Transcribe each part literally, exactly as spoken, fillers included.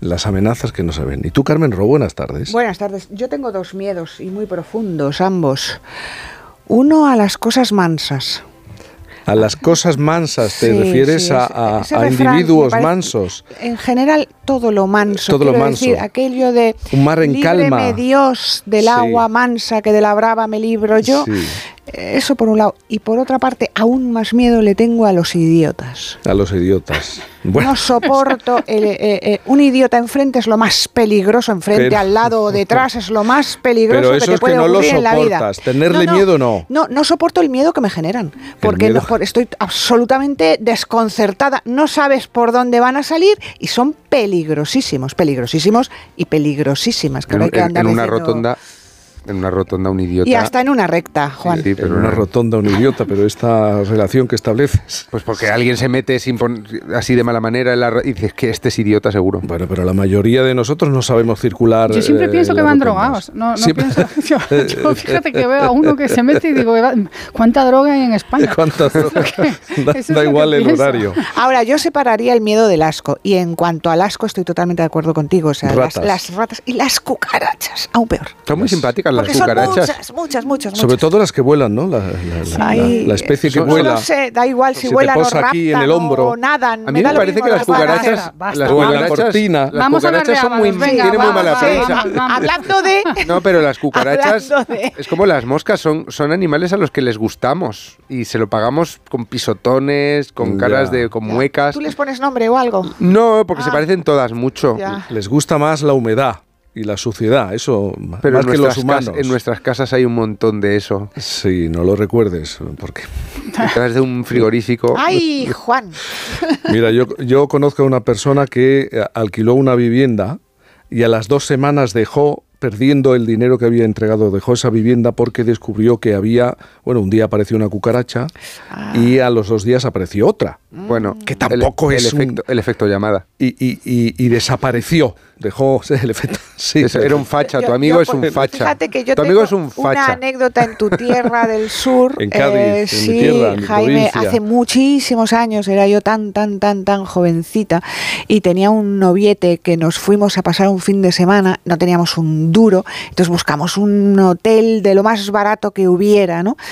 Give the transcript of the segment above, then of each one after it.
las amenazas que no se ven. Y tú, Carmen Ro, buenas tardes. Buenas tardes. Yo tengo dos miedos y muy profundos, ambos. Uno a las cosas mansas. A las cosas mansas, ¿te sí, refieres sí, a, a, a individuos mansos? En general, todo lo manso. Todo lo manso. Decir, aquello de un mar en líbreme calma. Dios del sí. agua mansa, que de la brava me libro yo. Sí. Eso por un lado. Y por otra parte, aún más miedo le tengo a los idiotas. A los idiotas. Bueno. No soporto. El, eh, eh, un idiota enfrente es lo más peligroso, enfrente, pero, al lado o detrás es lo más peligroso pero eso que te es puede que no ocurrir lo en la vida. Tenerle no, no, miedo no. No, no soporto el miedo que me generan. Porque no, por, estoy absolutamente desconcertada. No sabes por dónde van a salir y son peligrosísimos, peligrosísimos y peligrosísimas. Que En, hay que andar en una diciendo... rotonda... En una rotonda un idiota... Y hasta en una recta, Juan. Sí, sí, pero en una rotonda un idiota, pero esta relación que estableces... Pues porque alguien se mete sin pon... así de mala manera en la... y dices que este es idiota seguro. Bueno, pero la mayoría de nosotros no sabemos circular. Yo siempre eh, pienso que van rotondas. drogados. No, no Siempre... pienso... yo, yo fíjate que veo a uno que se mete y digo, ¿cuánta droga hay en España? ¿Cuánta droga? Da, da igual el pienso. Horario. Ahora, yo separaría el miedo del asco. Y en cuanto al asco, estoy totalmente de acuerdo contigo. O sea, ratas. Las, las ratas y las cucarachas, aún peor. Son muy simpáticas las Porque cucarachas. Muchas, muchas, muchas. Sobre todo las que vuelan, ¿no? La, la, la, Ay, la, la especie que no, vuela. No sé, da igual si se vuelan te posa o raptan aquí en el hombro. o nadan. A mí me, me parece que las cucarachas, basta, las o en cucarachas, la cortina. Las vamos cucarachas a son muy, venga, tienen vamos, muy mala vamos, prensa. Vamos, vamos. Hablando de... No, pero las cucarachas de... es como las moscas, son, son animales a los que les gustamos y se lo pagamos con pisotones, con ya, caras de, con ya. muecas. ¿Tú les pones nombre o algo? No, porque ah, se parecen todas mucho. Ya. Les gusta más la humedad y la suciedad, eso, pero más que los humanos. Cas- en nuestras casas hay un montón de eso. Sí, no lo recuerdes, porque... Detrás de un frigorífico. ¡Ay, Juan! Mira, yo, yo conozco a una persona que alquiló una vivienda y a las dos semanas dejó, perdiendo el dinero que había entregado, dejó esa vivienda porque descubrió que había, bueno, un día apareció una cucaracha ah. y a los dos días apareció otra. Bueno, que tampoco el, es el efecto, un... el efecto llamada. Y, y, y, y desapareció, dejó el efecto. Sí, Eso, era un facha, yo, tu amigo yo, es un facha. Fíjate que yo tu tengo amigo es un facha. Una anécdota en tu tierra del sur. En Cádiz, eh, en sí, mi tierra, en mi Jaime, provincia. hace muchísimos años, era yo tan, tan, tan, tan jovencita y tenía un noviete que nos fuimos a pasar un fin de semana, no teníamos un duro, entonces buscamos un hotel de lo más barato que hubiera, ¿no?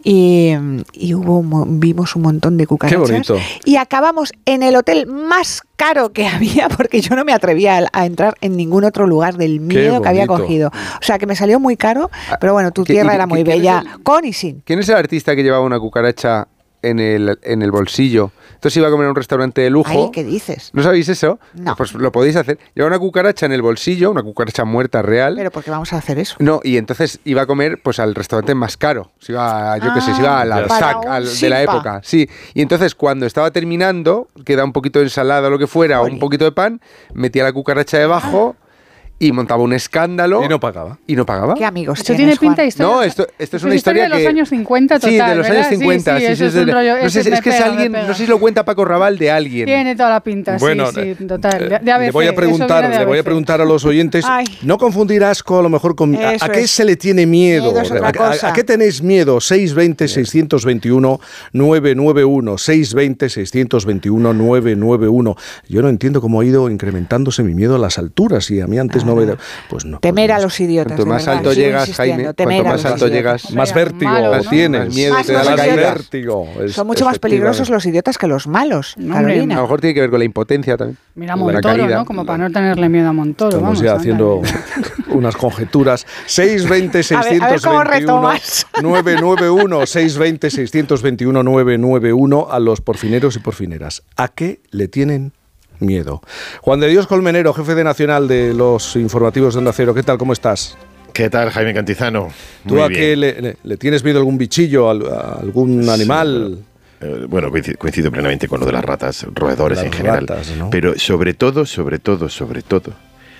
Y, y hubo, vimos un montón de cucarachas. Qué bonito. Y acabamos en el hotel más caro que había, porque yo no me atrevía a, a entrar en ningún otro lugar del miedo que había cogido. O sea, que me salió muy caro, pero bueno, tu tierra era muy bella, el, con y sin. ¿Quién es el artista que llevaba una cucaracha en el, en el bolsillo? Entonces iba a comer en un restaurante de lujo. Ay, ¿qué dices? ¿No sabéis eso? No. Pues lo podéis hacer. Lleva una cucaracha en el bolsillo, una cucaracha muerta real. ¿Pero por qué vamos a hacer eso? No, y entonces iba a comer pues al restaurante más caro. Se iba, yo ah, qué sé, se iba al Alsac al, de la época. Sí. Y entonces cuando estaba terminando, queda un poquito de ensalada o lo que fuera, Oye. o un poquito de pan, metía la cucaracha debajo. Ah. Y montaba un escándalo. Y no pagaba. Y no pagaba. ¿Qué amigos Esto tienes, tiene pinta de historia. No, esto, esto es una historia, historia de los que... años cincuenta total, Sí, de los ¿verdad? años cincuenta. Sí, sí, sí, eso sí, es un rollo, no sé, es que pega, es alguien, no sé si lo cuenta Paco Raval de alguien. Tiene toda la pinta, bueno, sí, sí, total. De, de le voy a preguntar, le voy a preguntar a los oyentes, Ay. no confundir asco a lo mejor con... ¿A, ¿A qué es. se le tiene miedo? miedo ¿A, a, ¿A qué tenéis miedo? seis dos cero, seis dos uno, nueve nueve uno, seis dos cero, seis dos uno, nueve nueve uno. Yo no entiendo cómo ha ido incrementándose mi miedo a las alturas y a mí antes ah. no me... Pues no. Temer a los idiotas. Cuanto más verdad, alto llegas, Jaime, cuanto más alto llegas, más vértigo malo, ¿no? tienes, más miedo más te da la caída. Vértigo. Es, Son mucho más peligrosos los idiotas que los malos, no, Carolina. A lo mejor tiene que ver con la impotencia también. Mira Montoro, ¿no? Como para no tenerle miedo a Montoro. Estamos vamos, ya anda. haciendo unas conjeturas. seis dos cero, seis dos uno, nueve nueve uno, seis dos cero, seis dos uno, nueve nueve uno a los porfineros y porfineras. ¿A qué le tienen miedo? Juan de Dios Colmenero, jefe de Nacional de los informativos de Onda Cero. ¿Qué tal? ¿Cómo estás? ¿Qué tal, Jaime Cantizano? ¿Tú Muy a bien. qué le, le, le tienes miedo a algún bichillo, a, a algún sí, animal? Eh, bueno, coincido, coincido plenamente con lo de las ratas, roedores las en general. Ratas, ¿no? Pero sobre todo, sobre todo, sobre todo,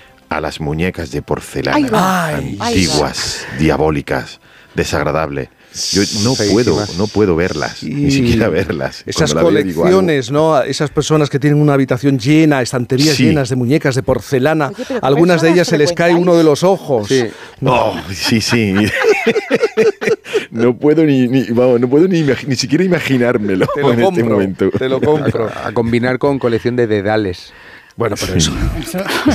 a las muñecas de porcelana Ay, antiguas, ay, diabólicas, desagradables. Yo no Feísimas. puedo, no puedo verlas, sí. ni siquiera verlas. Esas colecciones, veo, ¿no? Esas personas que tienen una habitación llena, estanterías sí. llenas de muñecas de porcelana. Oye, algunas de ellas se les cae uno de los ojos. Sí, no. oh, sí, sí. No puedo ni, ni vamos, no puedo ni, ni siquiera imaginármelo te lo en compro, este momento. Te lo compro. A, a combinar con colección de dedales. Bueno, pero eso,